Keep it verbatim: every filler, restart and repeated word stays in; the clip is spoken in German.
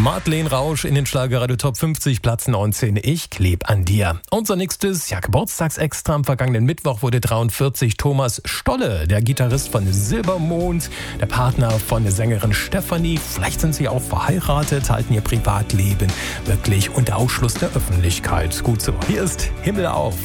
Madeleine Rausch in den Schlagerradio Top fünfzig, Platz neunzehn. Ich kleb an dir. Unser nächstes, ja, Geburtstagsextra am vergangenen Mittwoch wurde dreiundvierzig. Thomas Stolle, der Gitarrist von Silbermond, der Partner von der Sängerin Stefanie. Vielleicht sind sie auch verheiratet, halten ihr Privatleben wirklich unter Ausschluss der Öffentlichkeit. Gut so. Hier ist Himmel auf.